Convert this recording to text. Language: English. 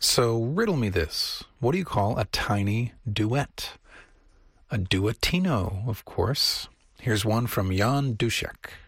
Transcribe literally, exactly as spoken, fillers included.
So riddle me this. What do you call a tiny duet? A duettino, of course. Here's one from Jan Duszek.